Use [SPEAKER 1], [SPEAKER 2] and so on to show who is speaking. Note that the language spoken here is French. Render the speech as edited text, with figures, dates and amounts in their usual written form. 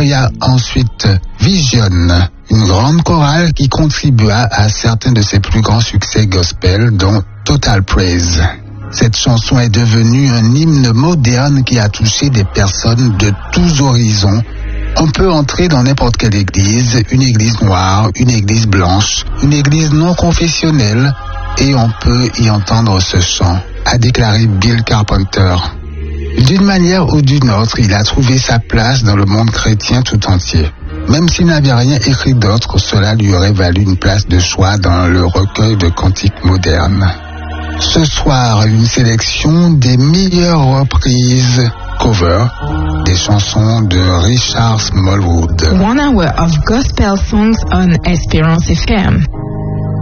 [SPEAKER 1] il y a ensuite Vision, une grande chorale qui contribua à certains de ses plus grands succès gospel, dont Total Praise. Cette chanson est devenue un hymne moderne qui a touché des personnes de tous horizons. On peut entrer dans n'importe quelle église, une église noire, une église blanche, une église non confessionnelle, et on peut y entendre ce chant, a déclaré Bill Carpenter. D'une manière ou d'une autre, il a trouvé sa place dans le monde chrétien tout entier. Même s'il n'avait rien écrit d'autre, cela lui aurait valu une place de choix dans le recueil de cantiques modernes. Ce soir, une sélection des meilleures reprises cover des chansons de Richard Smallwood.
[SPEAKER 2] 1 hour of gospel songs on Espérance FM.